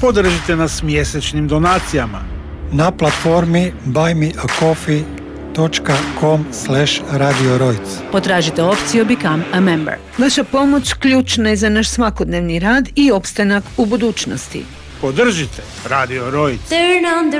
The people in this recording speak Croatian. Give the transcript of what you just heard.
Podržite nas mjesečnim donacijama na platformi buymeacoffee.com/Radio Rojc. Potražite opciju Become a Member. Vaša pomoć ključna je za naš svakodnevni rad i opstanak u budućnosti. Podržite Radio Rojc.